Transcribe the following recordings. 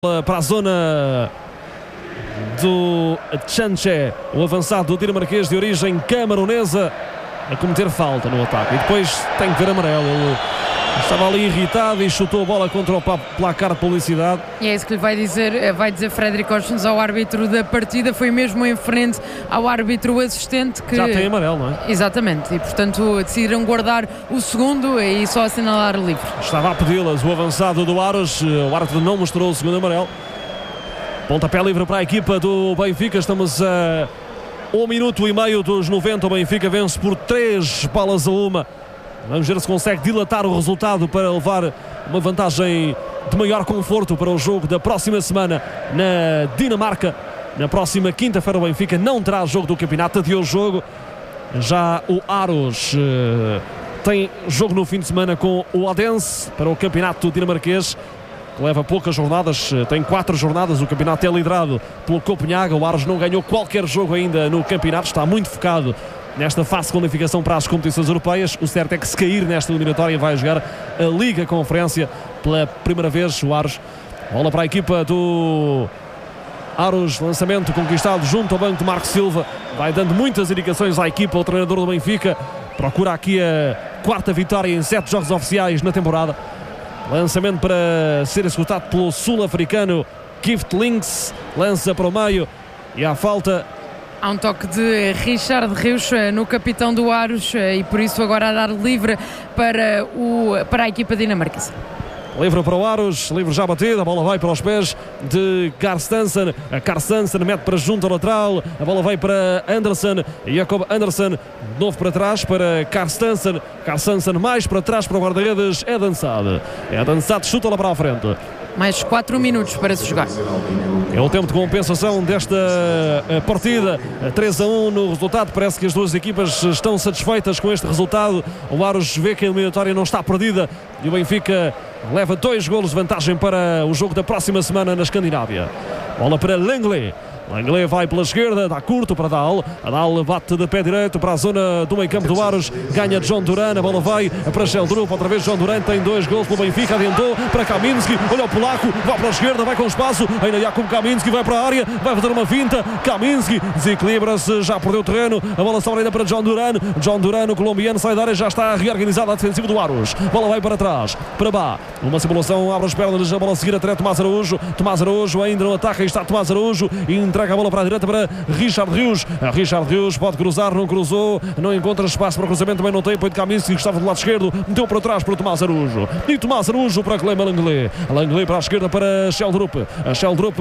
Para a zona do Chanche, o avançado dinamarquês de origem camaronesa, a cometer falta no ataque. E depois tem que ver amarelo. Ele estava ali irritado e chutou a bola contra o placar de publicidade. E é isso que lhe vai dizer Fredrik Orsnes ao árbitro da partida. Foi mesmo em frente ao árbitro assistente que... Já tem amarelo, não é? Exatamente. E portanto decidiram guardar o segundo e só assinalar livre. Estava a pedi-las o avançado do Aros. O árbitro não mostrou o segundo amarelo. Pontapé livre para a equipa do Benfica. Estamos a 1 minuto e meio dos 90. O Benfica vence por 3-1. Vamos ver se consegue dilatar o resultado para levar uma vantagem de maior conforto para o jogo da próxima semana na Dinamarca. Na próxima quinta-feira o Benfica não terá jogo do campeonato, adiou o jogo. Já o Aros tem jogo no fim de semana com o Odense para o campeonato dinamarquês, que leva poucas jornadas, tem 4 jornadas. O campeonato é liderado pelo Copenhaga. O Aros não ganhou qualquer jogo ainda no campeonato, está muito focado nesta fase de qualificação para as competições europeias. O certo é que se cair nesta eliminatória vai jogar a Liga Conferência pela primeira vez. O Aros, bola para a equipa do Aros, lançamento conquistado junto ao banco de Marco Silva, vai dando muitas indicações à equipa. O treinador do Benfica procura aqui a 4ª vitória em 7 jogos oficiais na temporada. Lançamento para ser executado pelo sul-africano Gift Links, lança para o meio e há falta. Há um toque de Richard Rios no capitão do Aros e por isso agora a dar livre para a equipa dinamarquesa. Livre para o Aros, livre já batido, a bola vai para os pés de Carstensen. A Carstensen mete para junto ao lateral, a bola vai para Andersen, Jacob Andersen, de novo para trás para Carstensen. Carstensen mais para trás para o guarda-redes Eden Saad. Eden Saad chuta lá para a frente. Mais 4 minutos para se jogar. É o tempo de compensação desta partida. 3-1 no resultado. Parece que as duas equipas estão satisfeitas com este resultado. O Aros vê que a eliminatória não está perdida e o Benfica leva 2 golos de vantagem para o jogo da próxima semana na Escandinávia. Bola para Langley. Langley vai pela esquerda, dá curto para Dahl. A Dahl bate de pé direito para a zona do meio campo do Aros. Ganha John Duran, a bola vai para Sheldrup. Outra vez John Duran tem 2 gols pelo Benfica. Adiantou para Kaminski, olha o polaco, vai para a esquerda, vai com espaço. Ainda Jakub Kaminski vai para a área, vai fazer uma finta. Kaminski desequilibra-se, já perdeu o terreno. A bola sobra ainda para John Duran. John Duran, o colombiano, sai da área, já está reorganizada a defensiva do Aros. Bola vai para trás, para Bá. Uma simulação, abre as pernas, a bola a seguir até Tomás Araújo. Tomás Araújo ainda no ataque, aí está Tomás Araújo e entrega a bola para a direita para Richard Rios. Richard Rios pode cruzar, não cruzou, não encontra espaço para o cruzamento, também não tem apoio de Kaminski, que estava do lado esquerdo, meteu para trás para o Tomás Araújo. E Tomás Araújo para Clema Langley. Langley para a esquerda para Sheldrup. A Sheldrup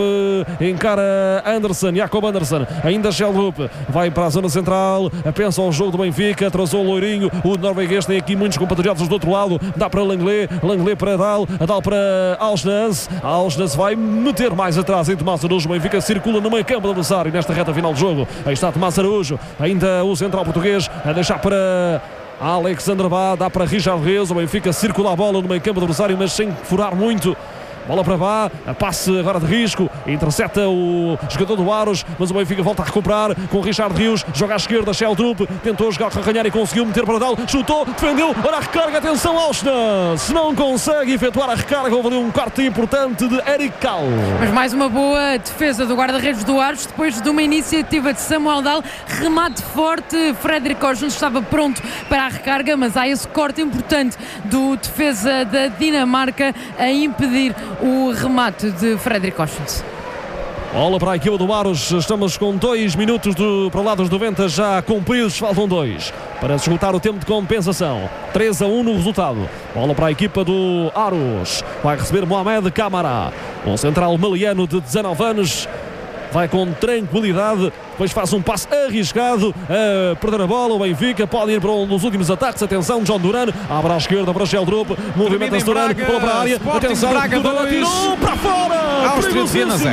encara Andersen, Jacob Andersen. Ainda Sheldrup vai para a zona central, pensa ao jogo do Benfica, atrasou o loirinho. O norueguês tem aqui muitos compatriotas do outro lado, dá para Langley, Langley para Dahl, a Dahl para Alsnes. Alsnes vai meter mais atrás em Tomás Araújo. O Benfica circula no meio campo do adversário nesta reta final do jogo. Aí está Tomás Araújo, ainda o central português a deixar para Alexander Bá, dá para Richard Rios. O Benfica circula a bola no meio campo do adversário, mas sem furar muito. Bola para Bá, a passe agora de risco, intercepta o jogador do Aros, mas o Benfica volta a recuperar com Richard Rios, joga à esquerda, Sheldrup, tentou jogar com Calcanhar e conseguiu meter para Dahl, chutou, defendeu, olha a recarga, atenção Alsnes, não consegue efetuar a recarga, houve ali um corte importante de Eric Cal. Mas mais uma boa defesa do guarda-redes do Aros, depois de uma iniciativa de Samuel Dahl, remate forte, Fredrik Orsnes estava pronto para a recarga, mas há esse corte importante do defesa da Dinamarca a impedir o remate de Fredrik Orsnes. Bola para a equipa do Aros, estamos com 2 minutos para o lado dos 90 já cumpridos, faltam 2 para se esgotar o tempo de compensação. 3-1 no resultado. Bola para a equipa do Aros, vai receber Mohamed Camara, um central maliano de 19 anos. Vai com tranquilidade, depois faz um passe arriscado a perder a bola. O Benfica pode ir para um dos últimos ataques. Atenção, John Duran abre à esquerda para Sheldrup, movimenta-se Duran, bola para a área. Sporting, atenção, Braga, Duran atirou para fora. Áustria de Viena 0.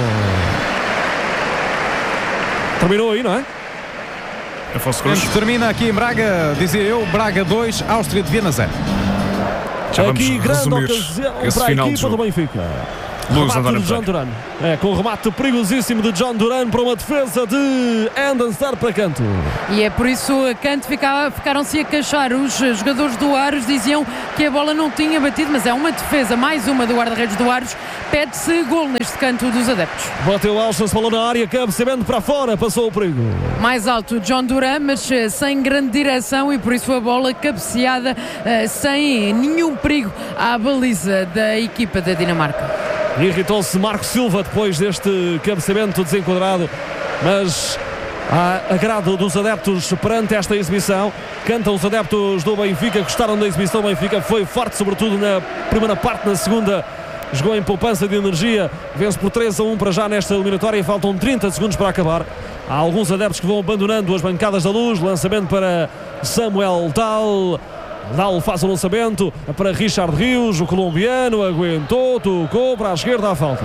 Terminou aí, não é? Termina aqui em Braga, dizia eu, Braga 2, Áustria de Viena 0. Aqui grande ocasião para a equipa do Benfica. remate de John Duran. Com um remate perigosíssimo de John Duran para uma defesa de Anderson para Canto. E é por isso Canto ficaram-se a queixar. Os jogadores do Aros diziam que a bola não tinha batido, mas é uma defesa, mais uma do guarda-redes do Aros. Pede-se gol neste canto dos adeptos. Bateu Alves, falou na área, cabeceamento para fora, passou o perigo. Mais alto John Duran, mas sem grande direção, e por isso a bola cabeceada sem nenhum perigo à baliza da equipa da Dinamarca. Irritou-se Marco Silva depois deste cabeceamento desenquadrado, mas há agrado dos adeptos perante esta exibição. Cantam os adeptos do Benfica, gostaram da exibição do Benfica, foi forte sobretudo na primeira parte, na segunda jogou em poupança de energia, vence por 3-1 para já nesta eliminatória, faltam 30 segundos para acabar. Há alguns adeptos que vão abandonando as bancadas da Luz. Lançamento para Samuel Dal. Dal faz o lançamento para Richard Rios, o colombiano aguentou, tocou para a esquerda, à falta.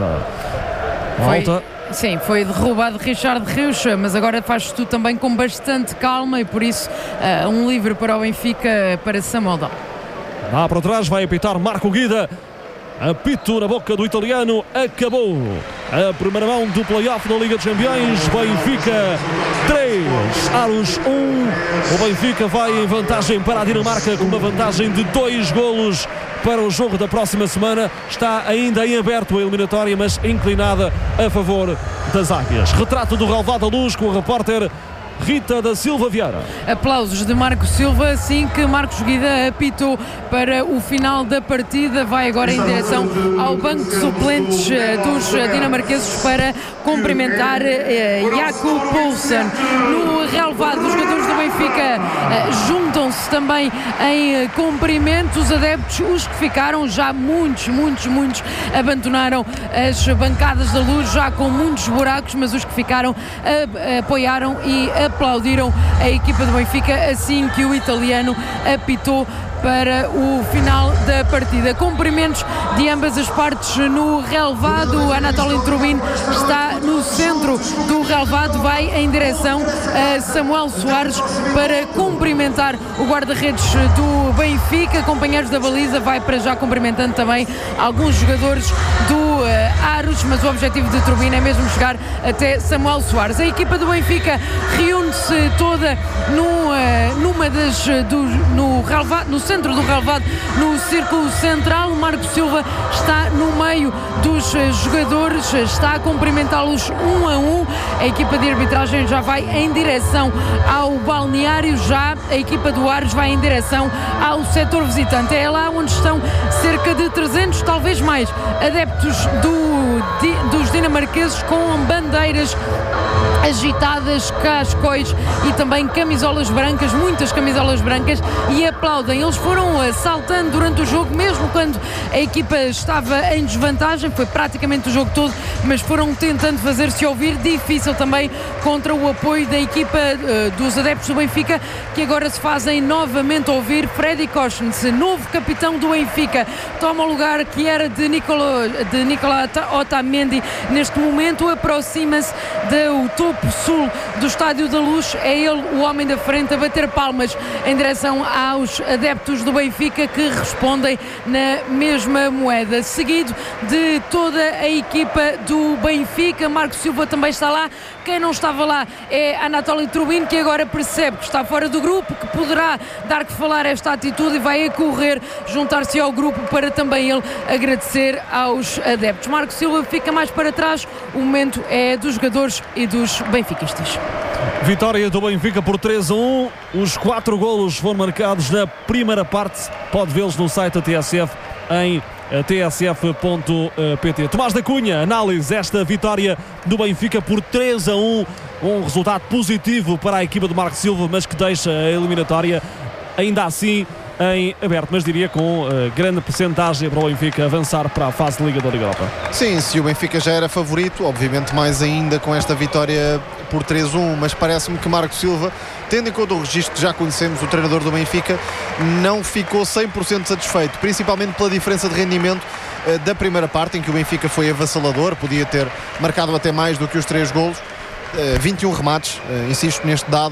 Volta. Sim, foi derrubado Richard Rios, mas agora faz tudo também com bastante calma e por isso um livre para o Benfica, para Samuel Dal. Lá para trás vai apitar Marco Guida. Apito na boca do italiano. Acabou a primeira mão do play-off da Liga dos Campeões. Benfica 3, Aros 1. O Benfica vai em vantagem para a Dinamarca, com uma vantagem de 2 golos para o jogo da próxima semana. Está ainda em aberto a eliminatória, mas inclinada a favor das Águias. Retrato do relvado da Luz com o repórter Rita da Silva Vieira. Aplausos de Marco Silva, assim que Marcos Guida apitou para o final da partida. Vai agora em direção ao banco de suplentes dos dinamarqueses para cumprimentar Jakob Poulsen. No relevado, os jogadores do Benfica juntam-se também em cumprimento. Os adeptos, os que ficaram, já muitos abandonaram as bancadas da Luz, já com muitos buracos, mas os que ficaram apoiaram e aplaudiram a equipa do Benfica assim que o italiano apitou para o final da partida. Cumprimentos de ambas as partes no relevado. Anatolin Trubin está no centro do relevado, vai em direção a Samuel Soares para cumprimentar o guarda-redes do Benfica. Companheiros da baliza, vai para já cumprimentando também alguns jogadores do Aros, mas o objetivo de Trubin é mesmo chegar até Samuel Soares. A equipa do Benfica reúne-se toda no centro do relevado, no círculo central. Marco Silva está no meio dos jogadores, está a cumprimentá-los 1 a 1. A equipa de arbitragem já vai em direção ao balneário, já a equipa do Aros vai em direção ao setor visitante. É lá onde estão cerca de 300, talvez mais, adeptos dos dinamarqueses com bandeiras agitadas, cascóis e também camisolas brancas, muitas camisolas brancas, e aplaudem. Eles foram saltando durante o jogo, mesmo quando a equipa estava em desvantagem, foi praticamente o jogo todo, mas foram tentando fazer-se ouvir. Difícil também contra o apoio da equipa dos adeptos do Benfica, que agora se fazem novamente ouvir. Freddy Kochens, novo capitão do Benfica, toma o lugar que era de Nicola Otamendi. Neste momento aproxima-se do topo sul do Estádio da Luz. É ele o homem da frente a bater palmas em direção aos adeptos do Benfica, que respondem na mesma moeda. Seguido de toda a equipa do Benfica, Marco Silva também está lá. Quem não estava lá é Anatolin Trubin, que agora percebe que está fora do grupo, que poderá dar que falar esta atitude e vai a correr juntar-se ao grupo para também ele agradecer aos adeptos. Marco Silva fica mais para trás. O momento é dos jogadores e dos benfiquistas. Vitória do Benfica por 3-1. Os 4 golos foram marcados na primeira parte. Pode vê-los no site da TSF em tsf.pt. Tomás da Cunha, análise esta vitória do Benfica por 3-1. Um resultado positivo para a equipa do Marco Silva, mas que deixa a eliminatória ainda assim em aberto, mas diria com grande percentagem para o Benfica avançar para a fase de Liga da Liga Europa. Sim, se o Benfica já era favorito, obviamente mais ainda com esta vitória por 3-1, mas parece-me que Marco Silva, tendo em conta o registro que já conhecemos, o treinador do Benfica não ficou 100% satisfeito, principalmente pela diferença de rendimento da primeira parte, em que o Benfica foi avassalador, podia ter marcado até mais do que os 3 golos, 21 remates, insisto neste dado,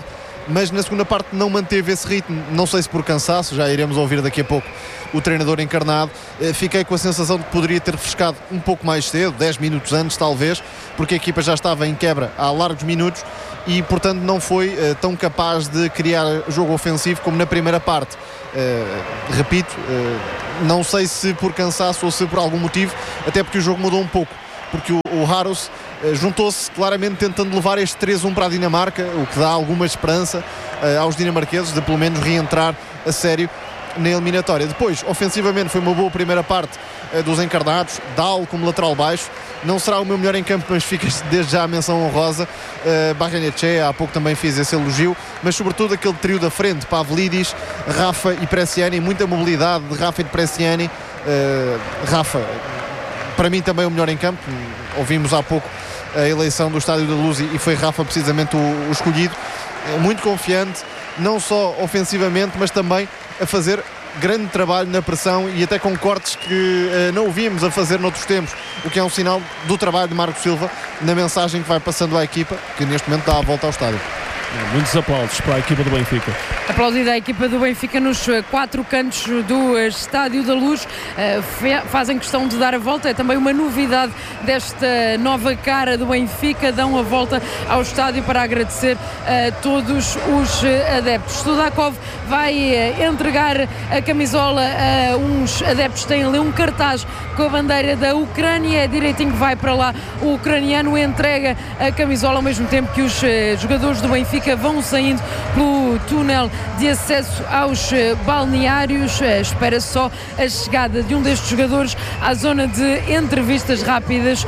mas na segunda parte não manteve esse ritmo, não sei se por cansaço, já iremos ouvir daqui a pouco o treinador encarnado. Fiquei com a sensação de que poderia ter refrescado um pouco mais cedo, 10 minutos antes talvez, porque a equipa já estava em quebra há largos minutos e portanto não foi tão capaz de criar jogo ofensivo como na primeira parte. Repito, não sei se por cansaço ou se por algum motivo, até porque o jogo mudou um pouco, porque o Haros juntou-se claramente tentando levar este 3-1 para a Dinamarca, o que dá alguma esperança aos dinamarqueses de pelo menos reentrar a sério na eliminatória. Depois, ofensivamente, foi uma boa primeira parte dos encarnados. Dal como lateral baixo, não será o meu melhor em campo, mas fica desde já a menção honrosa. Barrenetxea, há pouco também fiz esse elogio, mas sobretudo aquele trio da frente, Pavlidis, Rafa e Bresciani, muita mobilidade de Rafa e de Bresciani. Rafa, para mim também o melhor em campo. Ouvimos há pouco a eleição do Estádio da Luz e foi Rafa precisamente o escolhido. Muito confiante, não só ofensivamente, mas também a fazer grande trabalho na pressão e até com cortes que não o vimos a fazer noutros tempos, o que é um sinal do trabalho de Marco Silva na mensagem que vai passando à equipa, que neste momento dá a volta ao estádio. Muitos aplausos para a equipa do Benfica. Aplaudida a equipa do Benfica nos 4 cantos do Estádio da Luz. Fazem questão de dar a volta. É também uma novidade desta nova cara do Benfica. Dão a volta ao estádio para agradecer a todos os adeptos. Studakov vai entregar a camisola a uns adeptos. Tem ali um cartaz com a bandeira da Ucrânia. Direitinho vai para lá. O ucraniano entrega a camisola ao mesmo tempo que os jogadores do Benfica vão saindo pelo túnel de acesso aos balneários. Espera só a chegada de um destes jogadores à zona de entrevistas rápidas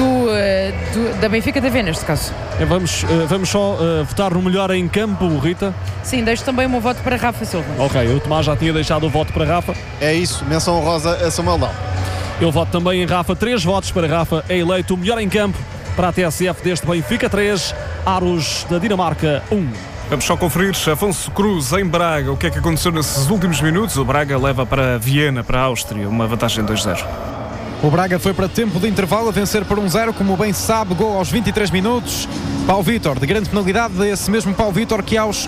da Benfica TV, neste caso. Vamos só votar no melhor em campo, Rita? Sim, deixo também o meu voto para Rafa Silva. Ok, o Tomás já tinha deixado o voto para Rafa. É isso, menção honrosa a Samuel Dal. Eu voto também em Rafa, 3 votos para Rafa. É eleito o melhor em campo para a TSF deste Benfica 3, Aros da Dinamarca 1. Vamos só conferir, Afonso Cruz em Braga, o que é que aconteceu nesses últimos minutos? O Braga leva para Viena, para a Áustria, uma vantagem 2-0. O Braga foi para tempo de intervalo a vencer por 1-0, como bem sabe, gol aos 23 minutos. Paulo Vítor, de grande penalidade, esse mesmo Paulo Vítor que aos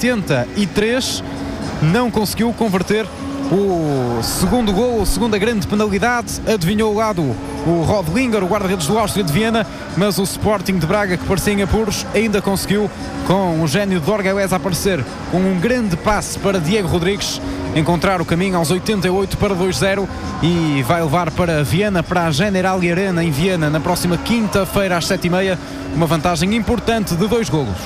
83 não conseguiu converter o segundo gol, a segunda grande penalidade. Adivinhou o lado o Rodlinger, o guarda-redes do Áustria de Viena, mas o Sporting de Braga, que parecia em apuros, ainda conseguiu, com o gênio de Orgelés a aparecer, com um grande passe para Diego Rodrigues, encontrar o caminho aos 88 para 2-0 e vai levar para Viena, para a Generali Arena em Viena, na próxima quinta-feira às 7h30, uma vantagem importante de 2 golos.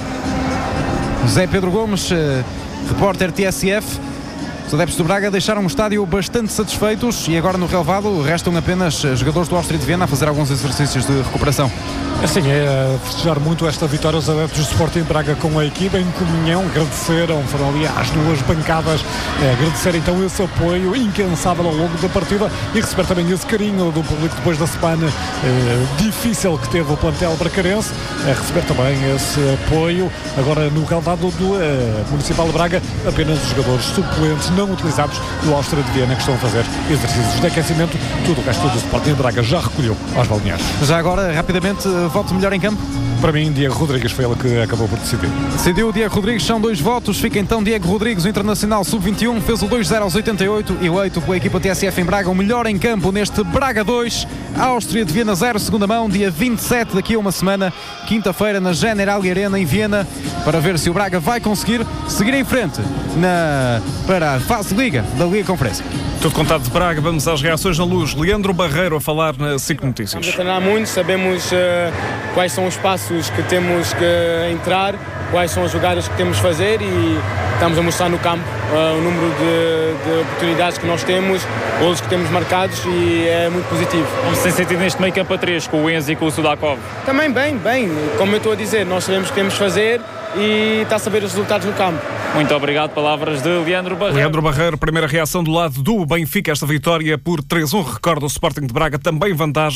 José Pedro Gomes, repórter TSF. Os adeptos do Braga deixaram o estádio bastante satisfeitos e agora no relevado restam apenas jogadores do Áustria de Viena a fazer alguns exercícios de recuperação. Assim, festejar muito esta vitória os adeptos do Sporting Braga com a equipa em comunhão, agradeceram, foram ali às 2 bancadas, agradecer então esse apoio incansável ao longo da partida e receber também esse carinho do público depois da semana difícil que teve o plantel bracarense, receber também esse apoio agora no relevado do Municipal de Braga, apenas os jogadores suplentes não utilizados do Áustria de Viena que estão a fazer exercícios de aquecimento. Tudo o resto do Sporting Braga já recolheu aos balneários. Já agora, rapidamente, voto melhor em campo? Para mim, Diego Rodrigues foi ele que acabou por decidir. Decidiu o Diego Rodrigues, são 2 votos. Fica então Diego Rodrigues, o internacional sub-21, fez o 2-0 aos 88, eleito pela equipa TSF em Braga, o melhor em campo neste Braga 2, Áustria de Viena 0, segunda mão, dia 27, daqui a uma semana, quinta-feira, na Generali Arena em Viena, para ver se o Braga vai conseguir seguir em frente para a fase de Liga, da Liga Conferência. Tudo contado de Braga, vamos às reações na luz. Leandro Barreiro a falar na SIC Notícias. Estamos a treinar muito, sabemos quais são os passos que temos que entrar, quais são as jogadas que temos de fazer e estamos a mostrar no campo o número de oportunidades que nós temos, golos que temos marcados e é muito positivo. Como se tem sentido neste meio campo a 3 com o Enzo e com o Studakov? Também bem, como eu estou a dizer, nós sabemos o que temos de fazer e está a saber os resultados no campo. Muito obrigado, palavras de Leandro Barreiro. Leandro Barreiro, primeira reação do lado do Benfica, esta vitória por 3-1, recorda o Sporting de Braga, também vantagem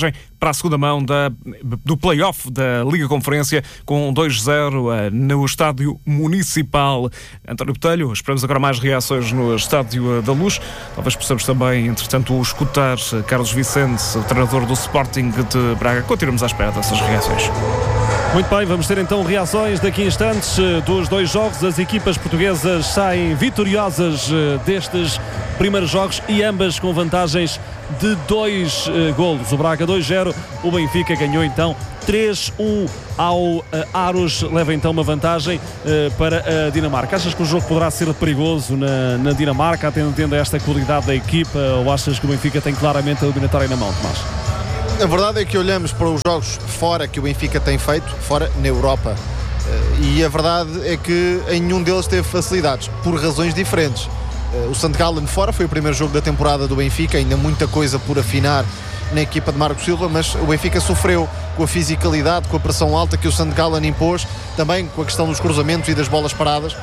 para a segunda mão do play-off da Liga Conferência com 2-0 no Estádio Municipal. António Botelho, esperamos agora mais reações no Estádio da Luz. Talvez possamos também, entretanto, escutar Carlos Vicente, o treinador do Sporting de Braga. Continuamos à espera dessas reações. Muito bem, vamos ter então reações daqui a instantes dos dois jogos. As equipas portuguesas saem vitoriosas destes primeiros jogos e ambas com vantagens de 2 golos. O Braga 2-0, o Benfica ganhou então 3-1 ao Aros, leva então uma vantagem para a Dinamarca. Achas que o jogo poderá ser perigoso na Dinamarca, atendendo a esta qualidade da equipa, ou achas que o Benfica tem claramente a eliminatória na mão, Tomás? A verdade é que olhamos para os jogos fora que o Benfica tem feito, fora na Europa, e a verdade é que em nenhum deles teve facilidades, por razões diferentes. O St. Gallen fora foi o primeiro jogo da temporada do Benfica, ainda muita coisa por afinar na equipa de Marco Silva, mas o Benfica sofreu com a fisicalidade, com a pressão alta que o St. Gallen impôs, também com a questão dos cruzamentos e das bolas paradas,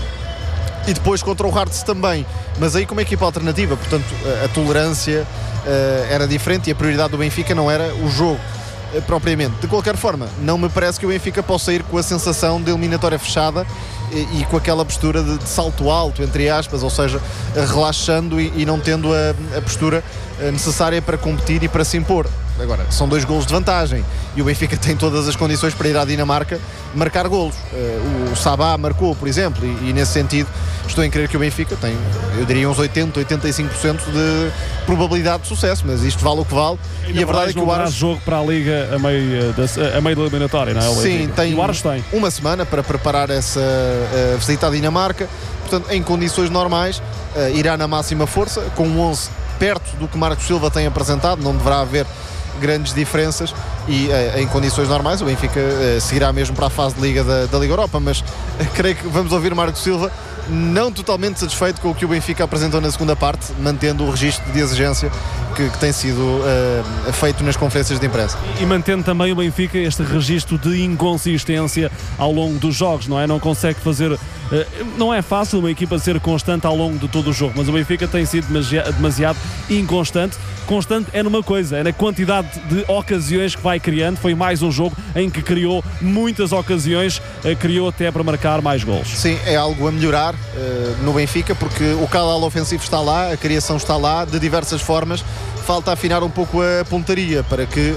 e depois contra o Hearts também, mas aí como equipa alternativa, portanto a tolerância era diferente e a prioridade do Benfica não era o jogo propriamente. De qualquer forma, não me parece que o Benfica possa ir com a sensação de eliminatória fechada e com aquela postura de salto alto, entre aspas, ou seja, relaxando e não tendo a postura necessária para competir e para se impor. Agora, são 2 golos de vantagem e o Benfica tem todas as condições para ir à Dinamarca marcar golos. O Sabá marcou, por exemplo, e nesse sentido estou em crer que o Benfica tem, eu diria, uns 80-85% de probabilidade de sucesso, mas isto vale o que vale. E a verdade é que o Aros jogo para a Liga a meio da eliminatória, não é? Sim, tem, o Aros tem uma semana para preparar essa visita à Dinamarca, portanto, em condições normais, irá na máxima força, com um 11 perto do que Marco Silva tem apresentado, não deverá haver grandes diferenças e em condições normais o Benfica seguirá mesmo para a fase de Liga da Liga Europa, mas creio que vamos ouvir Marco Silva não totalmente satisfeito com o que o Benfica apresentou na segunda parte, mantendo o registro de exigência que tem sido feito nas conferências de imprensa. E mantendo também o Benfica este registro de inconsistência ao longo dos jogos, não é? Não consegue fazer... não é fácil uma equipa ser constante ao longo de todo o jogo, mas o Benfica tem sido demasiado inconstante. Constante é numa coisa, é na quantidade de ocasiões que vai criando. Foi mais um jogo em que criou muitas ocasiões, criou até para marcar mais golos. Sim, é algo a melhorar no Benfica, porque o caudal ofensivo está lá, a criação está lá, de diversas formas. Falta afinar um pouco a pontaria para que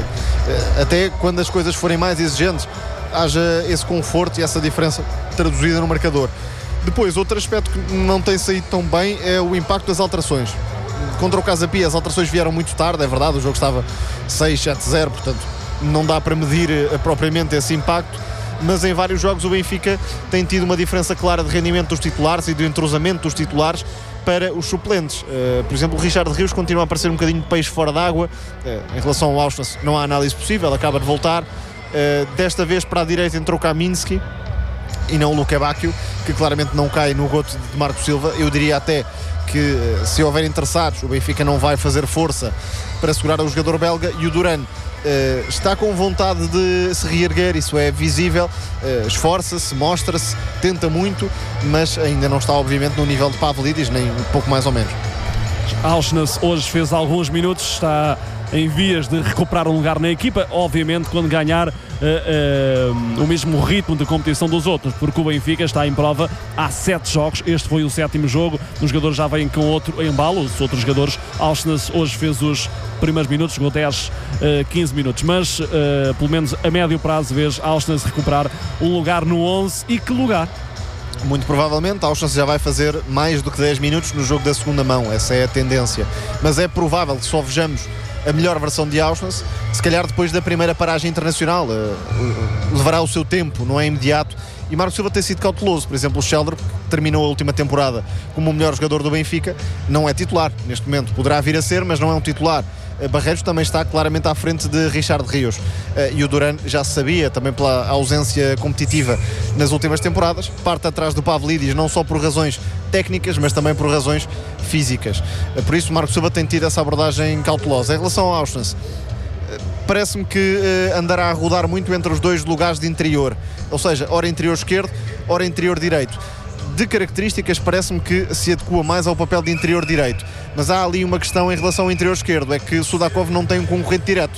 até quando as coisas forem mais exigentes haja esse conforto e essa diferença traduzida no marcador. Depois, outro aspecto que não tem saído tão bem é o impacto das alterações. Contra o Casa Pia as alterações vieram muito tarde, é verdade, o jogo estava 6-7-0, portanto não dá para medir propriamente esse impacto, mas em vários jogos o Benfica tem tido uma diferença clara de rendimento dos titulares e do entrosamento dos titulares para os suplentes. Por exemplo, o Richard Rios continua a parecer um bocadinho de peixe fora d'água. Em relação ao Auschwitz não há análise possível, acaba de voltar. Desta vez para a direita entrou Kaminski e não o Luque Bacchio, que claramente não cai no goto de Marco Silva. Eu diria até que se houver interessados o Benfica não vai fazer força para segurar o jogador belga, e o Duran está com vontade de se reerguer, isso é visível, esforça-se, mostra-se, tenta muito, mas ainda não está obviamente no nível de Pavlidis, nem um pouco mais ou menos. Auschwitz hoje fez alguns minutos, está em vias de recuperar um lugar na equipa, obviamente quando ganhar o mesmo ritmo de competição dos outros, porque o Benfica está em prova há 7 jogos, este foi o 7º jogo, os jogadores já vêm com outro embalo, os outros jogadores. Auschwitz hoje fez os primeiros minutos, jogou 10, 15 minutos, mas pelo menos a médio prazo vês Auschwitz recuperar um lugar no 11. E que lugar? Muito provavelmente a Auschwitz já vai fazer mais do que 10 minutos no jogo da segunda mão, essa é a tendência, mas é provável que só vejamos a melhor versão de Auschwitz, se calhar depois da primeira paragem internacional. Levará o seu tempo, não é imediato, e Marco Silva tem sido cauteloso. Por exemplo, o Sheldon, que terminou a última temporada como o melhor jogador do Benfica, não é titular neste momento, poderá vir a ser, mas não é um titular. Barreiros também está claramente à frente de Richard Rios, e o Duran já se sabia, também pela ausência competitiva nas últimas temporadas, parte atrás do Pavlidis, não só por razões técnicas, mas também por razões físicas. Por isso Marco Silva tem tido essa abordagem cautelosa. Em relação ao Auschwitz, parece-me que andará a rodar muito entre os dois lugares de interior, ou seja, ora interior esquerdo, ora interior direito. De características parece-me que se adequa mais ao papel de interior direito, mas há ali uma questão em relação ao interior esquerdo, é que Sudakov não tem um concorrente direto.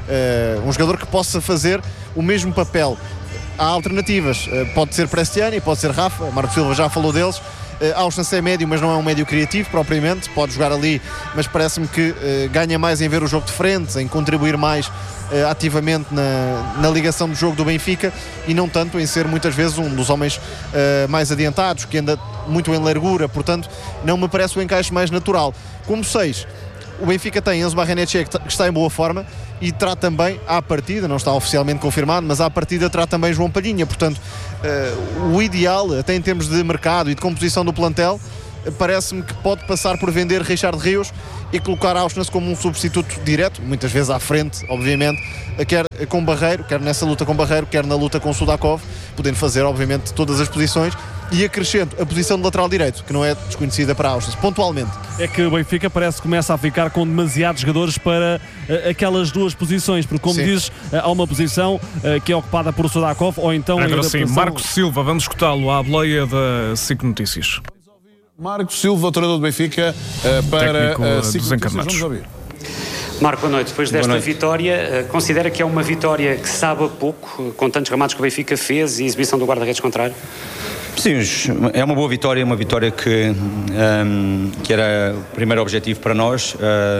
um jogador que possa fazer o mesmo papel. Há alternativas, pode ser Prestiani, pode ser Rafa, Marco Silva já falou deles. Auschwitz é médio, mas não é um médio criativo propriamente, pode jogar ali, mas parece-me que ganha mais em ver o jogo de frente, em contribuir mais ativamente na ligação do jogo do Benfica e não tanto em ser muitas vezes um dos homens mais adiantados, que anda muito em largura, portanto não me parece o encaixe mais natural. Como 6, o Benfica tem Enzo Barrenetxea, que está em boa forma, e terá também, à partida, não está oficialmente confirmado, mas à partida terá também João Palhinha. Portanto, o ideal, até em termos de mercado e de composição do plantel, parece-me que pode passar por vender Richard Rios e colocar Auschwitz como um substituto direto, muitas vezes à frente, obviamente, quer com Barreiro, quer nessa luta com Barreiro, quer na luta com Sudakov, podendo fazer, obviamente, todas as posições, e acrescento a posição de lateral direito, que não é desconhecida para Auschwitz, pontualmente. É que o Benfica parece que começa a ficar com demasiados jogadores para aquelas duas posições, porque como dizes, há uma posição que é ocupada por Sudakov, ou então... Agora sim, Marco Silva, vamos escutá-lo à boleia da SIC Notícias. Marco Silva, treinador do Benfica, para a SIC Notícias. Vamos ouvir. Marco, boa noite. Depois desta vitória, considera que é uma vitória que sabe a pouco, com tantos remates que o Benfica fez e exibição do guarda-redes contrário? Sim, é uma boa vitória, uma vitória que era o primeiro objetivo para nós,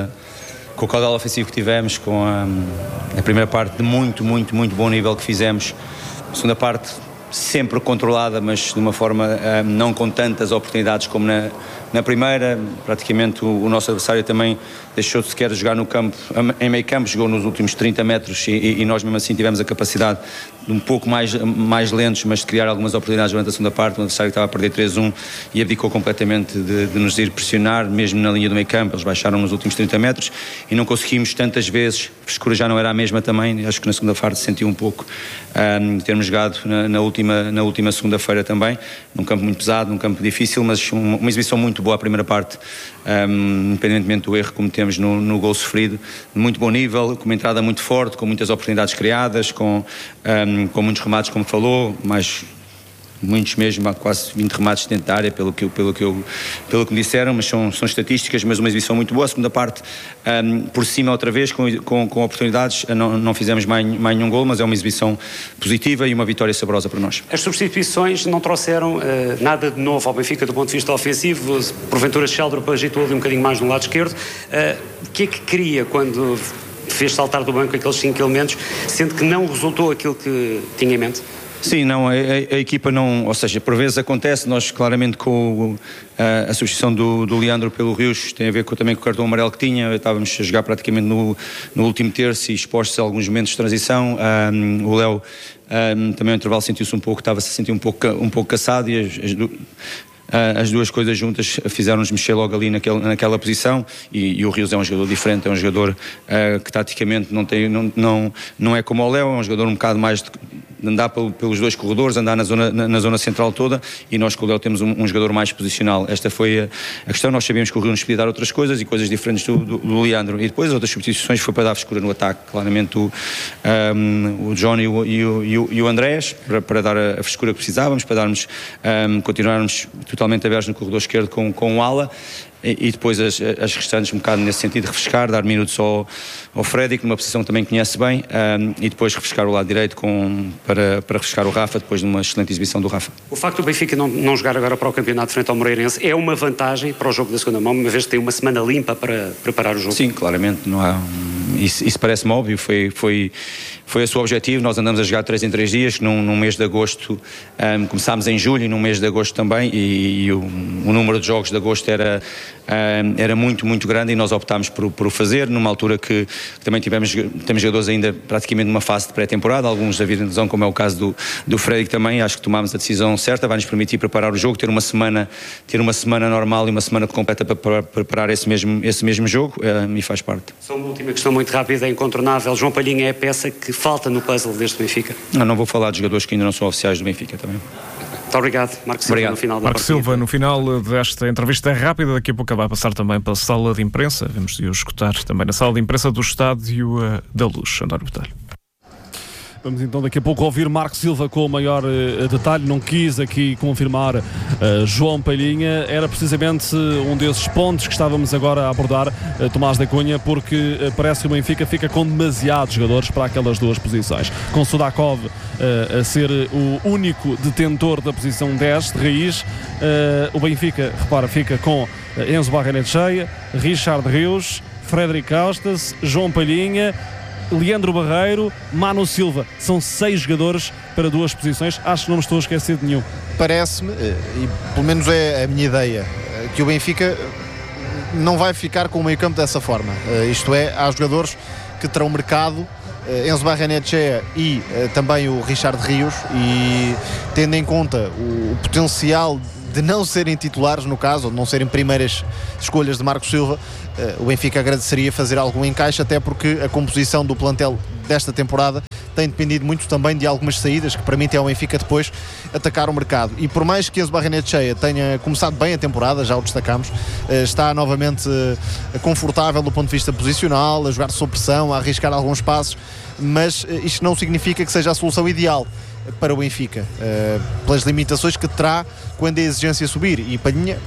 com o caudal ofensivo que tivemos, com a primeira parte de muito bom nível que fizemos, a segunda parte sempre controlada, mas de uma forma não com tantas oportunidades como na primeira. Praticamente o nosso adversário também deixou de sequer jogar no campo, em meio campo, jogou nos últimos 30 metros e nós mesmo assim tivemos a capacidade de um pouco mais lentos, mas de criar algumas oportunidades durante a segunda parte. O adversário estava a perder 3-1 e abdicou completamente de nos ir pressionar, mesmo na linha do meio campo. Eles baixaram nos últimos 30 metros e não conseguimos tantas vezes. A frescura já não era a mesma também, acho que na segunda parte se sentiu um pouco termos jogado na última segunda-feira também, num campo muito pesado, num campo difícil, mas uma exibição muito boa a primeira parte, independentemente do erro que cometemos no gol sofrido, de muito bom nível, com uma entrada muito forte, com muitas oportunidades criadas, com muitos remates, como falou, muitos mesmo, há quase 20 remates dentro da área, pelo que me disseram, mas são estatísticas, mas uma exibição muito boa. A segunda parte, por cima outra vez, com oportunidades, não fizemos mais nenhum gol, mas é uma exibição positiva e uma vitória saborosa para nós. As substituições não trouxeram nada de novo ao Benfica do ponto de vista ofensivo, porventura Sheldrup agitou ali um bocadinho mais no lado esquerdo. O que é que queria quando fez saltar do banco aqueles 5 elementos, sendo que não resultou aquilo que tinha em mente? Sim, não, a equipa não, ou seja, por vezes acontece, nós claramente com a substituição do Leandro pelo Rios, tem a ver também com o cartão amarelo que tinha, estávamos a jogar praticamente no último terço e expostos a alguns momentos de transição. O Léo também no intervalo sentiu-se estava-se a sentir um pouco cansado e as duas coisas juntas fizeram-nos mexer logo ali naquela posição e o Rios é um jogador diferente, é um jogador que taticamente não é como o Léo, é um jogador um bocado mais de andar pelos dois corredores, andar na zona central toda, e nós com o Léo temos um jogador mais posicional. Esta foi a questão. Nós sabíamos que o Rio nos podia dar outras coisas e coisas diferentes do Leandro, e depois as outras substituições foi para dar frescura no ataque, claramente o Johnny e o Andrés, para dar a frescura que precisávamos, para continuarmos totalmente abertos no corredor esquerdo com o ala, e depois as restantes um bocado nesse sentido, refrescar, dar minutos ao Freddy, numa posição que também conhece bem, e depois refrescar o lado direito para refrescar o Rafa, depois de uma excelente exibição do Rafa. O facto do Benfica não jogar agora para o campeonato frente ao Moreirense é uma vantagem para o jogo da segunda mão, uma vez que tem uma semana limpa para preparar o jogo? Sim, claramente, não há, isso parece-me óbvio, foi o seu objetivo. Nós andamos a jogar 3 em 3 dias, num mês de agosto, começámos em julho e num mês de agosto também, e o número de jogos de agosto era muito grande, e nós optámos por o fazer numa altura que também temos jogadores ainda praticamente numa fase de pré-temporada, alguns da vida de lesão, como é o caso do Freddy, que também acho que tomámos a decisão certa, vai-nos permitir preparar o jogo, ter uma semana normal e uma semana completa para preparar esse mesmo jogo, e faz parte. Só uma última questão muito rápida, é incontornável. João Palhinha é a peça que falta no puzzle deste Benfica? Não vou falar de jogadores que ainda não são oficiais do Benfica também. Muito obrigado, Marco Silva. Obrigado. No final da Marco partida. Silva, no final desta entrevista rápida, daqui a pouco vai passar também para a sala de imprensa. Vamos de o escutar também na sala de imprensa do Estádio da Luz. António Botelho. Vamos então daqui a pouco ouvir Marco Silva com o maior detalhe. Não quis aqui confirmar João Palhinha. Era precisamente um desses pontos que estávamos agora a abordar, Tomás da Cunha, porque parece que o Benfica fica com demasiados jogadores para aquelas duas posições. Com Sudakov a ser o único detentor da posição 10 de raiz, o Benfica, repara, fica com Enzo Barrenetxea, Richard Rios, Frederic Costas, João Palhinha, Leandro Barreiro, Manu Silva. São 6 jogadores para duas posições. Acho que não me estou a esquecer de nenhum. Parece-me, e pelo menos é a minha ideia, que o Benfica não vai ficar com o meio campo dessa forma. Isto é, há jogadores que terão mercado, Enzo Barrenetxea e também o Richard Rios, e tendo em conta o potencial de não serem titulares, no caso, ou de não serem primeiras escolhas de Marco Silva, o Benfica agradeceria fazer algum encaixe, até porque a composição do plantel desta temporada tem dependido muito também de algumas saídas que permitem ao Benfica depois atacar o mercado. E por mais que Enzo Barrenetxea tenha começado bem a temporada, já o destacamos, está novamente confortável do ponto de vista posicional, a jogar sob pressão, a arriscar alguns passos, mas isto não significa que seja a solução ideal para o Benfica, pelas limitações que terá quando a exigência subir. E Palhinha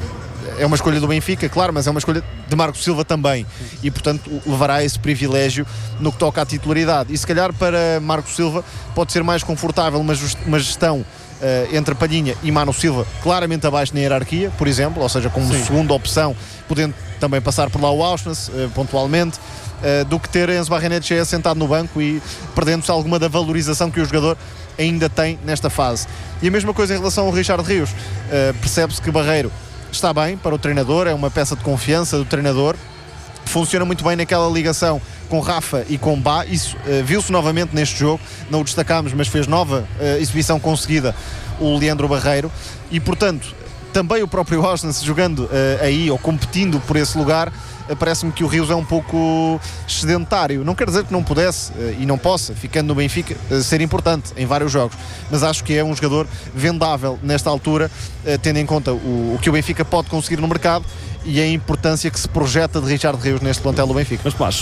é uma escolha do Benfica, claro, mas é uma escolha de Marco Silva também, e portanto levará esse privilégio no que toca à titularidade. E se calhar para Marco Silva pode ser mais confortável uma gestão entre Palhinha e Manu Silva claramente abaixo na hierarquia, por exemplo, ou seja, como segunda opção, podendo também passar por lá o Auschwitz pontualmente, do que ter Enzo Barrenetxea sentado no banco e perdendo-se alguma da valorização que o jogador ainda tem nesta fase. E a mesma coisa em relação ao Richard Rios. Percebe-se que Barreiro está bem para o treinador, é uma peça de confiança do treinador, funciona muito bem naquela ligação com Rafa e com Bá. Isso viu-se novamente neste jogo, não o destacámos, mas fez nova exibição conseguida o Leandro Barreiro, e portanto também o próprio Austin jogando aí, ou competindo por esse lugar, parece-me que o Rios é um pouco sedentário. Não quer dizer que não pudesse e não possa, ficando no Benfica, ser importante em vários jogos, mas acho que é um jogador vendável nesta altura, tendo em conta o que o Benfica pode conseguir no mercado e a importância que se projeta de Richard Rios neste plantel do Benfica. Mas Paz,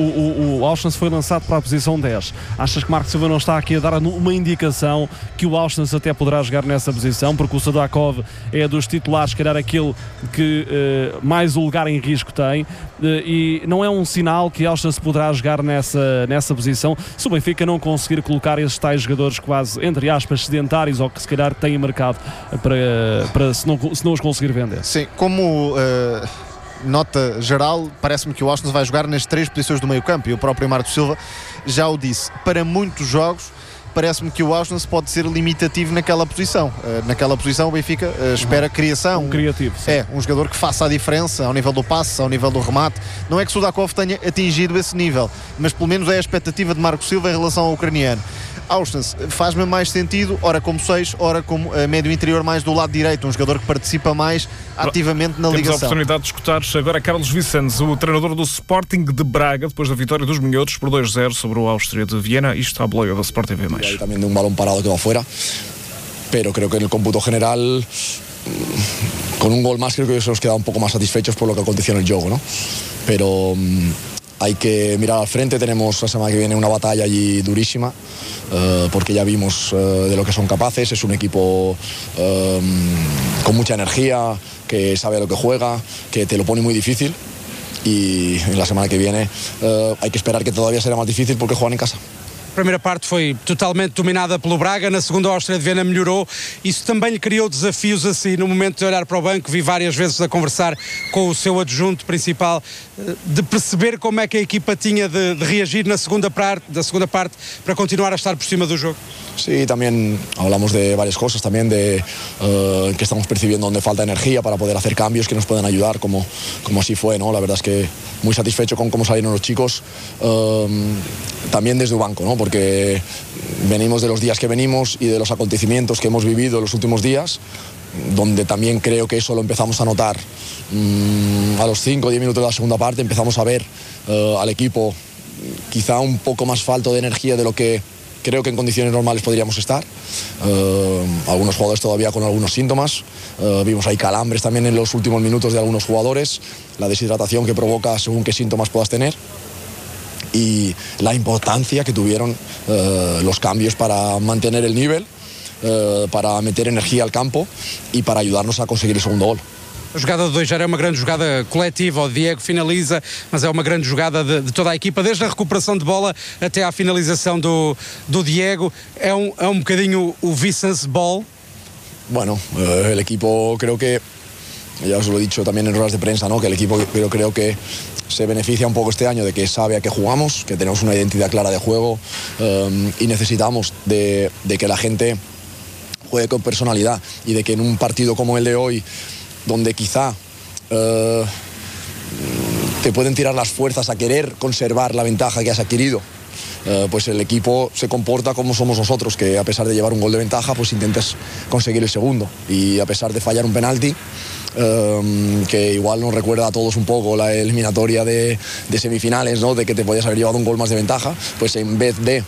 o Auschwitz foi lançado para a posição 10. Achas que Marco Silva não está aqui a dar uma indicação que o Auschwitz até poderá jogar nessa posição, porque o Sudakov é dos titulares, calhar aquele que mais o lugar em risco tem, e não é um sinal que Auschwitz poderá jogar nessa posição se o Benfica não conseguir colocar esses tais jogadores quase, entre aspas, sedentários, ou que se calhar têm mercado para se não os conseguir vender? Sim, como nota geral, parece-me que o Auschwitz vai jogar nas 3 posições do meio campo, e o próprio Marco Silva já o disse. Para muitos jogos parece-me que o Auschwitz pode ser limitativo naquela posição. Naquela posição o Benfica espera criação. Criativo. Sim. Um jogador que faça a diferença ao nível do passe, ao nível do remate. Não é que Sudakov tenha atingido esse nível, mas pelo menos é a expectativa de Marco Silva em relação ao ucraniano. Auschwitz faz-me mais sentido, ora como 6, ora como médio interior, mais do lado direito, um jogador que participa mais ativamente na ligação. Temos a oportunidade de escutar agora Carlos Vicentes, o treinador do Sporting de Braga, depois da vitória dos minhotos por 2-0 sobre o Áustria de Viena. Isto à boleia da Sport TV+. Hay también de un balón parado que va afuera, pero creo que en el cómputo general, con un gol más, creo que nos queda un poco más satisfechos por lo que aconteció en el juego, ¿no? Pero hay que mirar al frente. Tenemos la semana que viene una batalla allí durísima, porque ya vimos de lo que son capaces. Es un equipo con mucha energía, que sabe a lo que juega, que te lo pone muy difícil, y en la semana que viene hay que esperar, que todavía será más difícil porque juegan en casa. A primeira parte foi totalmente dominada pelo Braga, na segunda a Áustria de Viena melhorou. Isso também lhe criou desafios assim, no momento de olhar para o banco. Vi várias vezes a conversar com o seu adjunto principal, de perceber como é que a equipa tinha de reagir na segunda parte para continuar a estar por cima do jogo. Sí, también hablamos de varias cosas, también de que estamos percibiendo donde falta energía para poder hacer cambios que nos puedan ayudar, como así fue, ¿no? La verdad es que muy satisfecho con cómo salieron los chicos, también desde el banco, ¿no? Porque venimos de los días que venimos y de los acontecimientos que hemos vivido en los últimos días, donde también creo que eso lo empezamos a notar a los 5 o 10 minutos de la segunda parte. Empezamos a ver al equipo quizá un poco más falto de energía de lo que creo que en condiciones normales podríamos estar. Algunos jugadores todavía con algunos síntomas. Vimos ahí calambres también en los últimos minutos de algunos jugadores, la deshidratación que provoca según qué síntomas puedas tener. y la importancia que tuvieron los cambios para mantener el nivel, para meter energía al campo y para ayudarnos a conseguir el segundo gol. A jogada de 2-0 é uma grande jogada coletiva, o Diego finaliza, mas é uma grande jogada de toda a equipa, desde a recuperação de bola até à finalização do Diego. É um bocadinho o Vicens Ball. Bueno, el equipo creo que, ya os lo he dicho también en ruedas de prensa, ¿no? Que el equipo creo que se beneficia un poco este año de que sabe a qué jugamos, que tenemos una identidad clara de juego y necesitamos de que la gente juegue con personalidad y de que en un partido como el de hoy, donde quizá te pueden tirar las fuerzas a querer conservar la ventaja que has adquirido, pues el equipo se comporta como somos nosotros, que a pesar de llevar un gol de ventaja, pues intentas conseguir el segundo. Y a pesar de fallar un penalti, que igual nos recuerda a todos un poco la eliminatoria de semifinales, ¿no? De que te podías haber llevado un gol más de ventaja, pues en vez de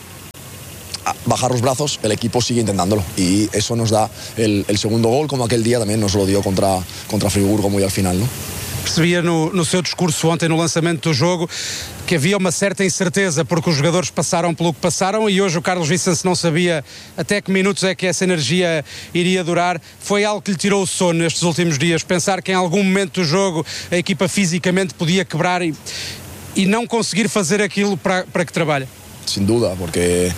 bajar los brazos, el equipo sigue intentándolo y eso nos da el segundo gol, como aquel día también nos lo dio contra Friburgo muy al final, ¿no? Percebia no seu discurso ontem no lançamento do jogo que havia uma certa incerteza porque os jogadores passaram pelo que passaram e hoje o Carlos Vicens não sabia até que minutos é que essa energia iria durar. Foi algo que lhe tirou o sono nestes últimos dias, pensar que em algum momento do jogo a equipa fisicamente podia quebrar e não conseguir fazer aquilo para que trabalha. Sin duda, porque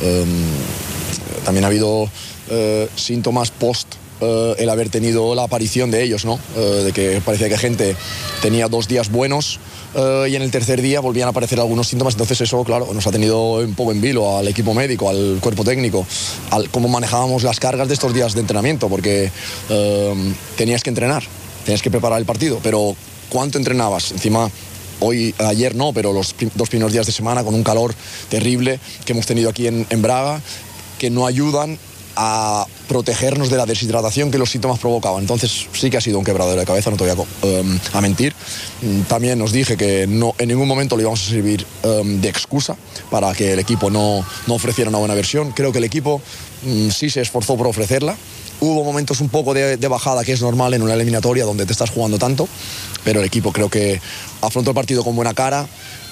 también ha habido síntomas post el haber tenido la aparición de ellos, ¿no? De que parecía que gente tenía 2 días buenos y en el tercer día volvían a aparecer algunos síntomas. Entonces eso, claro, nos ha tenido un poco en vilo al equipo médico, al cuerpo técnico, al cómo manejábamos las cargas de estos días de entrenamiento, porque tenías que entrenar, tenías que preparar el partido, pero ¿cuánto entrenabas? Encima, ayer no, pero los 2 primeros días de semana con un calor terrible que hemos tenido aquí en Braga, que no ayudan a protegernos de la deshidratación que los síntomas provocaban. Entonces sí que ha sido un quebradero de cabeza, no te voy a mentir. También os dije que no, en ningún momento le íbamos a servir de excusa para que el equipo no ofreciera una buena versión. Creo que el equipo sí se esforzó por ofrecerla. Hubo momentos un poco de bajada, que es normal en una eliminatoria donde te estás jugando tanto, pero el equipo creo que afrontó el partido con buena cara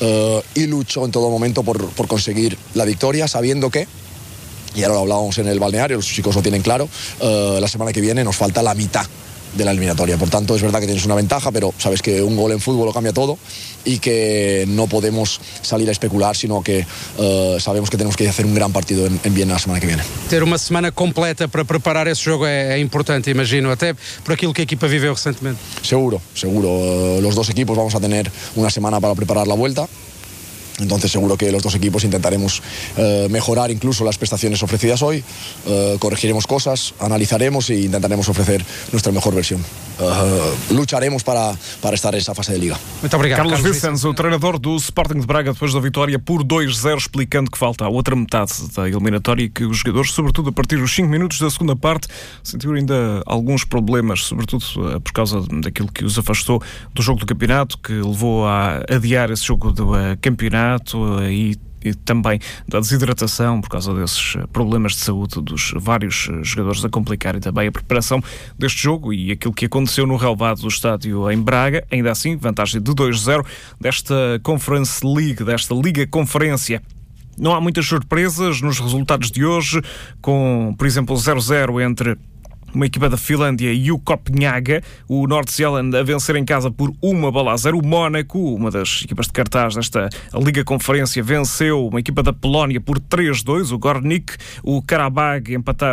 y luchó en todo momento por conseguir la victoria, sabiendo que, y ahora lo hablábamos en el balneario, los chicos lo tienen claro, la semana que viene nos falta la mitad de la eliminatoria. Por tanto, es verdad que tienes una ventaja, pero sabes que un gol en fútbol lo cambia todo y que no podemos salir a especular, sino que sabemos que tenemos que hacer un gran partido en Viena la semana que viene. Ter uma semana completa para preparar esse jogo é importante, imagino, até por aquilo que a equipa viveu recentemente. Seguro. Los 2 equipos vamos a tener una semana para preparar la vuelta. Entonces seguro que los 2 equipos intentaremos mejorar incluso las prestaciones ofrecidas hoy, corregiremos cosas, analizaremos e intentaremos ofrecer nuestra mejor versión. Lucharemos para estar nessa fase de liga. Muito obrigado. Carlos Vicens, o treinador do Sporting de Braga, depois da vitória por 2-0, explicando que falta a outra metade da eliminatória e que os jogadores, sobretudo a partir dos 5 minutos da segunda parte, sentiram ainda alguns problemas, sobretudo por causa daquilo que os afastou do jogo do campeonato, que levou a adiar esse jogo do campeonato e também da desidratação por causa desses problemas de saúde dos vários jogadores a complicarem também a preparação deste jogo e aquilo que aconteceu no relvado do estádio em Braga. Ainda assim, vantagem de 2-0 desta Conference League, desta Liga Conferência. Não há muitas surpresas nos resultados de hoje, com, por exemplo, 0-0 entre uma equipa da Finlândia e o Copenhaga, o North Zealand a vencer em casa por 1-0. O Mónaco, uma das equipas de cartaz desta Liga Conferência, venceu uma equipa da Polónia por 3-2, o Gornik. O Karabag empatar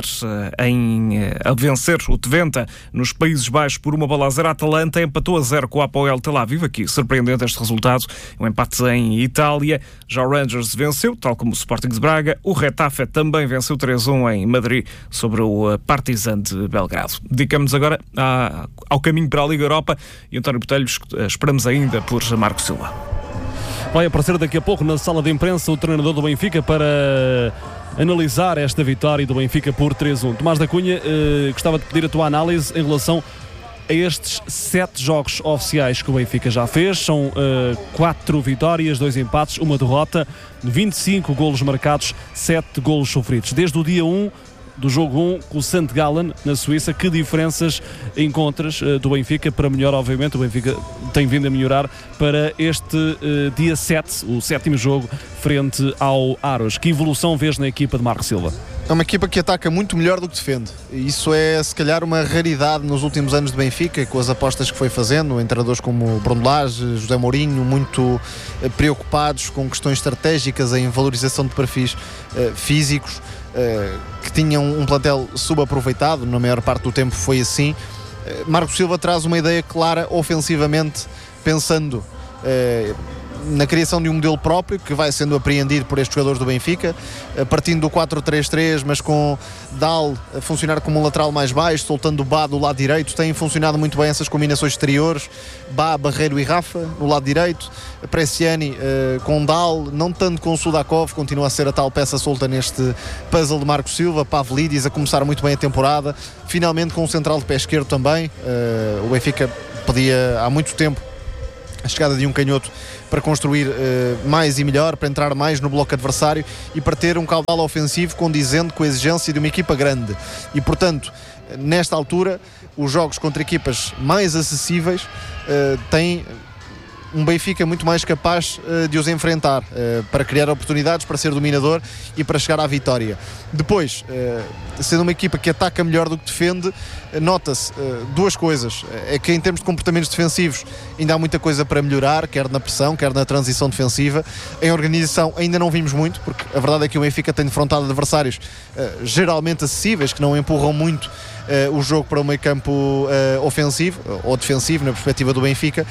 a vencer o Twente nos Países Baixos por 1-0. A Atalanta empatou a 0 com o Apoel Tel Aviv. Aqui surpreendente este resultado, um empate em Itália. Já o Rangers venceu, tal como o Sporting de Braga. O Retafe também venceu 3-1 em Madrid sobre o Partizan de Belgrado. Dedicamos agora ao caminho para a Liga Europa e António Botelho, esperamos ainda por Marco Silva. Vai aparecer daqui a pouco na sala de imprensa o treinador do Benfica para analisar esta vitória do Benfica por 3-1. Tomás da Cunha, gostava de pedir a tua análise em relação a estes 7 jogos oficiais que o Benfica já fez. São 4 vitórias, 2 empates, 1 derrota, 25 golos marcados, 7 golos sofridos. Desde o dia 1 do jogo 1 com o St. Gallen na Suíça. Que diferenças encontras do Benfica para melhor? Obviamente o Benfica tem vindo a melhorar para este dia 7, o 7º jogo frente ao Aros. Que evolução vês na equipa de Marco Silva? É uma equipa que ataca muito melhor do que defende. Isso é, se calhar, uma raridade nos últimos anos de Benfica, com as apostas que foi fazendo, em treinadores como Bruno Lage, José Mourinho, muito preocupados com questões estratégicas, em valorização de perfis físicos, que tinham um plantel subaproveitado, na maior parte do tempo foi assim. Marco Silva traz uma ideia clara ofensivamente, pensando na criação de um modelo próprio que vai sendo apreendido por estes jogadores do Benfica, partindo do 4-3-3, mas com Dal a funcionar como um lateral mais baixo, soltando o Bá do lado direito. Têm funcionado muito bem essas combinações exteriores, Bá, Barreiro e Rafa no lado direito, Bresciani com Dal, não tanto com o Sudakov, continua a ser a tal peça solta neste puzzle de Marco Silva. Pavlidis a começar muito bem a temporada, finalmente com um central de pé esquerdo também. O Benfica pedia há muito tempo a chegada de um canhoto para construir mais e melhor, para entrar mais no bloco adversário e para ter um caudal ofensivo condizente com a exigência de uma equipa grande. E, portanto, nesta altura, os jogos contra equipas mais acessíveis têm um Benfica muito mais capaz de os enfrentar, para criar oportunidades, para ser dominador e para chegar à vitória. Depois, sendo uma equipa que ataca melhor do que defende, nota-se duas coisas. É que em termos de comportamentos defensivos ainda há muita coisa para melhorar, quer na pressão, quer na transição defensiva. Em organização ainda não vimos muito, porque a verdade é que o Benfica tem defrontado adversários geralmente acessíveis, que não empurram muito o jogo para o meio campo ofensivo ou defensivo, na perspectiva do Benfica.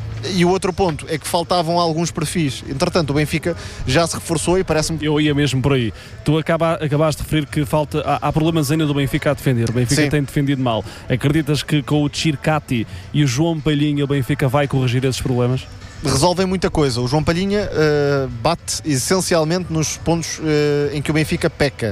E o outro ponto é que faltavam alguns perfis. Entretanto, o Benfica já se reforçou e parece-me... Eu ia mesmo por aí. Tu acabaste de referir que há problemas ainda do Benfica a defender. O Benfica Sim. tem defendido mal. Acreditas que com o Tchirkati e o João Palhinha o Benfica vai corrigir esses problemas? Resolvem muita coisa. O João Palhinha bate essencialmente nos pontos em que o Benfica peca,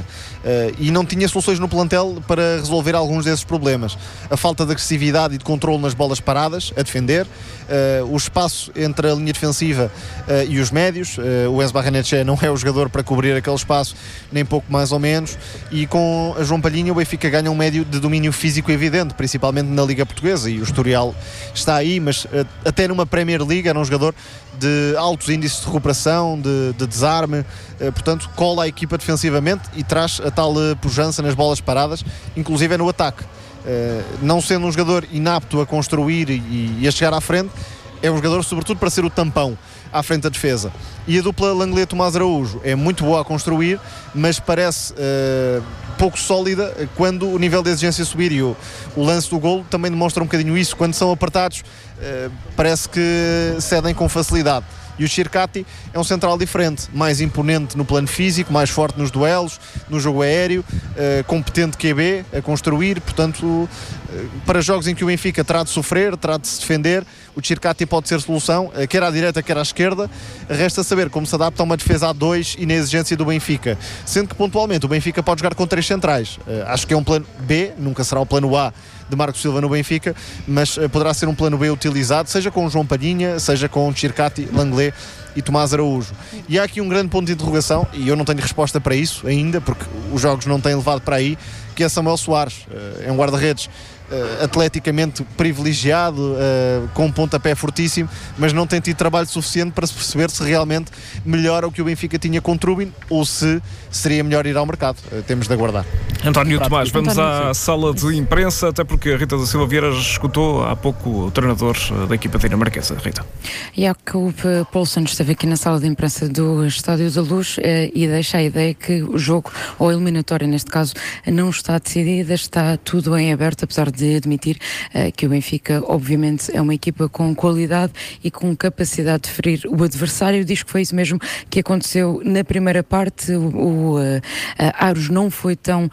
e não tinha soluções no plantel para resolver alguns desses problemas. A falta de agressividade e de controle nas bolas paradas, a defender, o espaço entre a linha defensiva e os médios. O Enzo Barrenetxea não é o jogador para cobrir aquele espaço, nem pouco mais ou menos, e com a João Palhinha o Benfica ganha um médio de domínio físico evidente, principalmente na Liga Portuguesa, e o Estoril está aí, mas até numa Premier League era um jogador de altos índices de recuperação, de desarme, portanto cola a equipa defensivamente e traz a tal pujança nas bolas paradas, inclusive é no ataque. Não sendo um jogador inapto a construir e a chegar à frente, é um jogador sobretudo para ser o tampão à frente da defesa. E a dupla Lenglet-Tomás Araújo é muito boa a construir, mas parece pouco sólida quando o nível de exigência subir, e o lance do golo também demonstra um bocadinho isso. Quando são apertados, parece que cedem com facilidade. E o Tchirkati é um central diferente, mais imponente no plano físico, mais forte nos duelos, no jogo aéreo, competente QB a construir. Portanto, para jogos em que o Benfica terá de sofrer, terá de se defender, o Tchirkati pode ser solução, quer à direita, quer à esquerda. Resta saber como se adapta a uma defesa a 2 e na exigência do Benfica, sendo que pontualmente o Benfica pode jogar com 3 centrais. Acho que é um plano B, nunca será o plano A de Marco Silva no Benfica, mas poderá ser um plano B utilizado, seja com o João Palhinha, seja com o Tchirkati, Lenglet e Tomás Araújo. E há aqui um grande ponto de interrogação, e eu não tenho resposta para isso ainda, porque os jogos não têm levado para aí, que é Samuel Soares. É um guarda-redes atleticamente privilegiado, com um pontapé fortíssimo, mas não tem tido trabalho suficiente para se perceber se realmente melhora o que o Benfica tinha com Trubin ou se seria melhor ir ao mercado. Temos de aguardar. António Tomás, vamos à sala de imprensa, até porque a Rita da Silva Vieira escutou há pouco o treinador da equipa dinamarquesa. Rita. Jakob Poulsen esteve aqui na sala de imprensa do Estádio da Luz e deixa a ideia que o jogo, ou a eliminatória neste caso, não está decidida, está tudo em aberto, apesar de admitir que o Benfica obviamente é uma equipa com qualidade e com capacidade de ferir o adversário. Diz que foi isso mesmo que aconteceu na primeira parte. O Aros não foi tão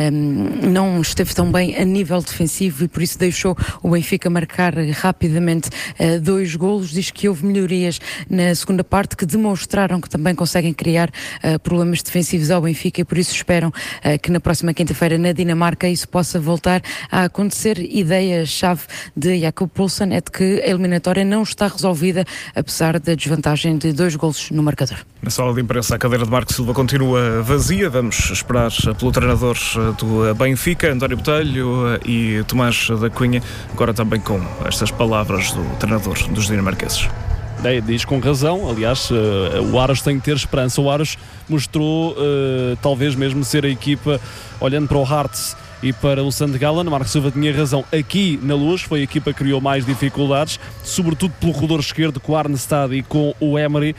não esteve tão bem a nível defensivo e por isso deixou o Benfica marcar rapidamente 2 golos. Diz que houve melhorias na segunda parte que demonstraram que também conseguem criar problemas defensivos ao Benfica e por isso esperam que na próxima quinta-feira na Dinamarca isso possa voltar a acontecer. de ser ideia-chave de Jakob Poulsen é de que a eliminatória não está resolvida, apesar da desvantagem de 2 golos no marcador. Na sala de imprensa, a cadeira de Marco Silva continua vazia. Vamos esperar pelo treinador do Benfica, António Botelho, e Tomás da Cunha, agora também com estas palavras do treinador dos dinamarqueses. Diz com razão, aliás, o Aros tem que ter esperança. O Aros mostrou talvez mesmo ser a equipa, olhando para o Hearts e para o St. Gallen. Marco Silva tinha razão, aqui na Luz foi a equipa que criou mais dificuldades, sobretudo pelo corredor esquerdo com o Arnstad e com o Emery,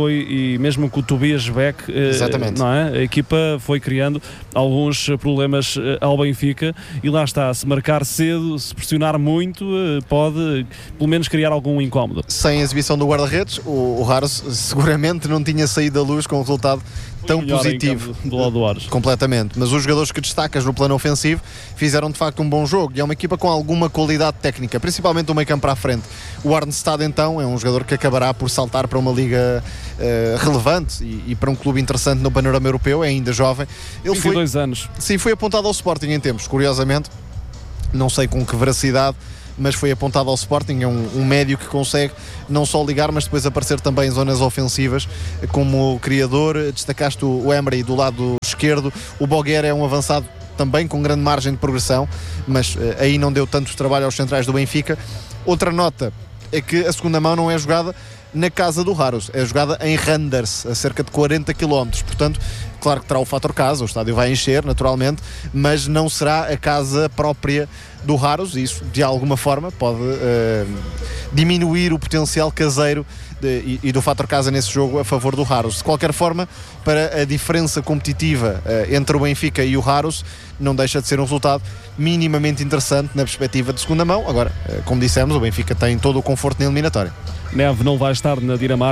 e mesmo com o Tobias Beck, exatamente. Não é? A equipa foi criando alguns problemas ao Benfica, e lá está, se marcar cedo, se pressionar muito, pode pelo menos criar algum incómodo. Sem a exibição do guarda-redes, o Haros seguramente não tinha saído da Luz com um resultado tão positivo do lado do Aros. Completamente, mas os jogadores que destacas no plano ofensivo fizeram de facto um bom jogo, e é uma equipa com alguma qualidade técnica, principalmente do meio campo para a frente. O Arnstad então é um jogador que acabará por saltar para uma liga relevante e para um clube interessante no panorama europeu, é ainda jovem. Ele 22 anos. Sim, foi apontado ao Sporting em tempos, curiosamente, não sei com que veracidade, mas foi apontado ao Sporting. É um médio que consegue não só ligar, mas depois aparecer também em zonas ofensivas como criador. Destacaste o Emery do lado esquerdo, o Boguer é um avançado também com grande margem de progressão, mas aí não deu tanto trabalho aos centrais do Benfica. Outra nota é que a segunda mão não é jogada na casa do Haros, é jogada em Randers, a cerca de 40 km, portanto, claro que terá o fator casa, o estádio vai encher naturalmente, mas não será a casa própria do Haros, e isso de alguma forma pode diminuir o potencial caseiro e do fator casa nesse jogo a favor do Haros. De qualquer forma, para a diferença competitiva entre o Benfica e o Haros, não deixa de ser um resultado minimamente interessante na perspectiva de segunda mão. Agora, como dissemos, o Benfica tem todo o conforto na eliminatória. Neve não vai estar na Dinamarca.